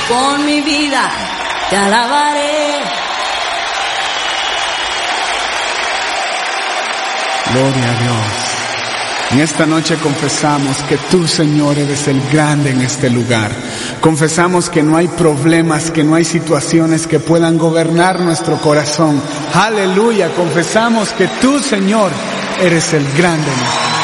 con mi vida te alabaré. Gloria a Dios. En esta noche confesamos que tú, Señor, eres el grande en este lugar. Confesamos que no hay problemas, que no hay situaciones que puedan gobernar nuestro corazón. Aleluya. Confesamos que tú, Señor, eres el grande en este lugar.